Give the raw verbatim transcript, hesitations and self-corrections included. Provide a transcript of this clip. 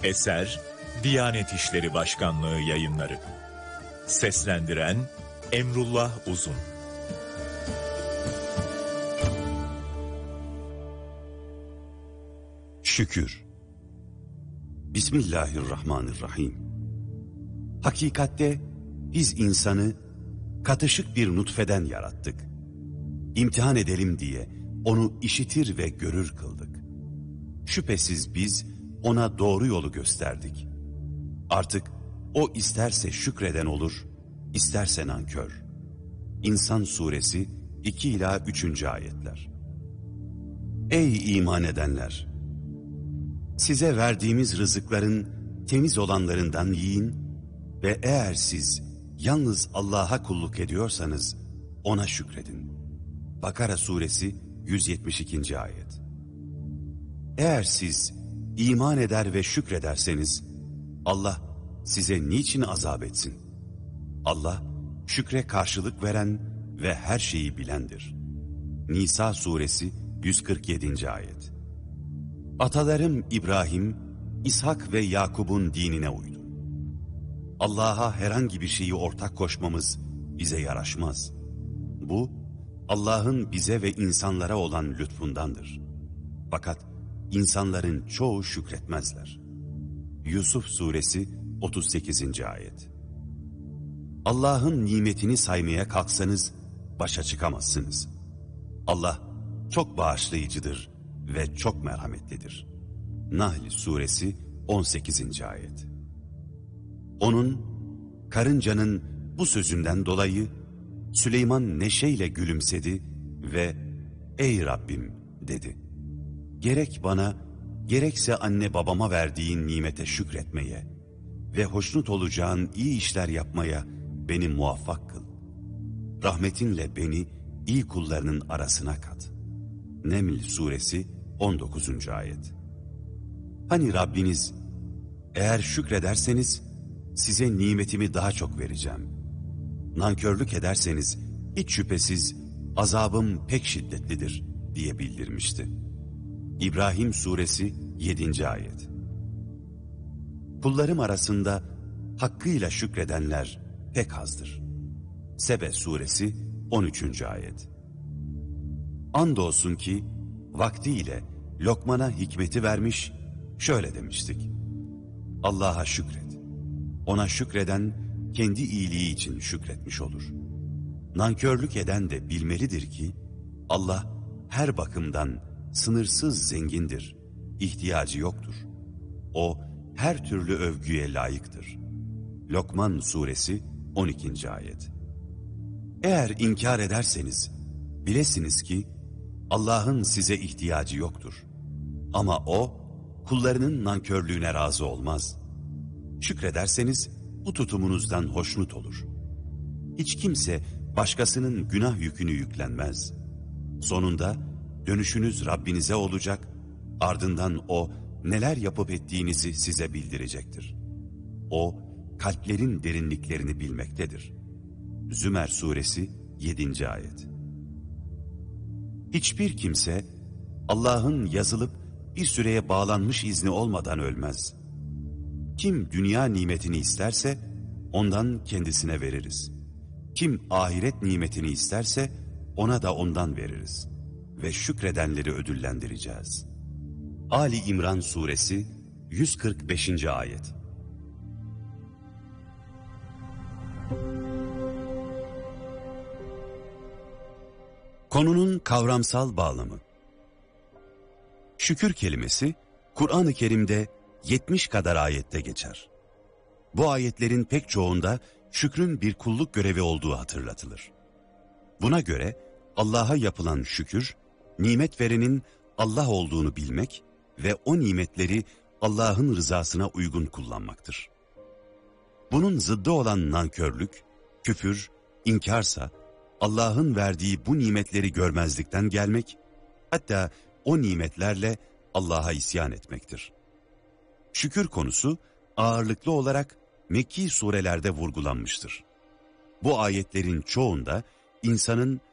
Eser Diyanet İşleri Başkanlığı Yayınları. Seslendiren Emrullah Uzun. Şükür. Bismillahirrahmanirrahim. Hakikatte biz insanı katışık bir nutfeden yarattık. İmtihan edelim diye onu işitir ve görür kıldık. Şüphesiz biz ona doğru yolu gösterdik. Artık o isterse şükreden olur, isterse nankör. İnsan suresi iki ila üçüncü ayetler. Ey iman edenler! Size verdiğimiz rızıkların temiz olanlarından yiyin ve eğer siz yalnız Allah'a kulluk ediyorsanız ona şükredin. Bakara suresi yüz yetmiş ikinci ayet. Eğer siz iman eder ve şükrederseniz Allah size niçin azap etsin? Allah şükre karşılık veren ve her şeyi bilendir. Nisa suresi yüz kırk yedinci ayet. Atalarım İbrahim, İshak ve Yakub'un dinine uydu. Allah'a herhangi bir şeyi ortak koşmamız bize yaraşmaz. Bu, Allah'ın bize ve insanlara olan lütfundandır. Fakat insanların çoğu şükretmezler. Yusuf suresi otuz sekizinci ayet. Allah'ın nimetini saymaya kalksanız başa çıkamazsınız. Allah çok bağışlayıcıdır ve çok merhametlidir. Nahl suresi on sekizinci ayet. Onun, karıncanın bu sözünden dolayı Süleyman neşeyle gülümsedi ve "Ey Rabbim" dedi. "Gerek bana, gerekse anne babama verdiğin nimete şükretmeye ve hoşnut olacağın iyi işler yapmaya beni muvaffak kıl. Rahmetinle beni iyi kullarının arasına kat." Neml suresi on dokuzuncu ayet. Hani Rabbiniz, "Eğer şükrederseniz size nimetimi daha çok vereceğim. Nankörlük ederseniz hiç şüphesiz azabım pek şiddetlidir" diye bildirmişti. İbrahim suresi yedinci ayet. Kullarım arasında hakkıyla şükredenler pek azdır. Sebe suresi on üçüncü ayet. Andolsun ki vaktiyle Lokman'a hikmeti vermiş, şöyle demiştik: Allah'a şükret. Ona şükreden kendi iyiliği için şükretmiş olur. Nankörlük eden de bilmelidir ki Allah her bakımdan sınırsız zengindir, ihtiyacı yoktur. O her türlü övgüye layıktır. Lokman suresi on ikinci ayet. Eğer inkar ederseniz bilesiniz ki Allah'ın size ihtiyacı yoktur. Ama O kullarının nankörlüğüne razı olmaz. Şükrederseniz bu tutumunuzdan hoşnut olur. Hiç kimse başkasının günah yükünü yüklenmez. Sonunda dönüşünüz Rabbinize olacak, ardından O neler yapıp ettiğinizi size bildirecektir. O kalplerin derinliklerini bilmektedir. Zümer suresi yedinci ayet. Hiçbir kimse Allah'ın yazılıp bir süreye bağlanmış izni olmadan ölmez. Kim dünya nimetini isterse ondan kendisine veririz. Kim ahiret nimetini isterse ona da ondan veririz. Ve şükredenleri ödüllendireceğiz. Ali İmran suresi yüz kırk beşinci ayet. Konunun kavramsal bağlamı. Şükür kelimesi Kur'an-ı Kerim'de yetmiş kadar ayette geçer. Bu ayetlerin pek çoğunda şükrün bir kulluk görevi olduğu hatırlatılır. Buna göre Allah'a yapılan şükür, nimet verenin Allah olduğunu bilmek ve o nimetleri Allah'ın rızasına uygun kullanmaktır. Bunun zıddı olan nankörlük, küfür, inkarsa Allah'ın verdiği bu nimetleri görmezlikten gelmek, hatta o nimetlerle Allah'a isyan etmektir. Şükür konusu ağırlıklı olarak Mekki surelerde vurgulanmıştır. Bu ayetlerin çoğunda insanın